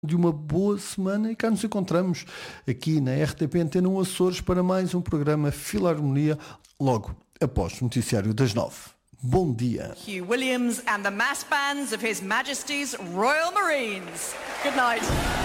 de uma boa semana e cá nos encontramos aqui na RTP Antena 1 Açores para mais um programa Filarmonia, logo após o noticiário das 9. Bom dia. Hugh Williams and the mass bands of His Majesty's Royal Marines. Good night.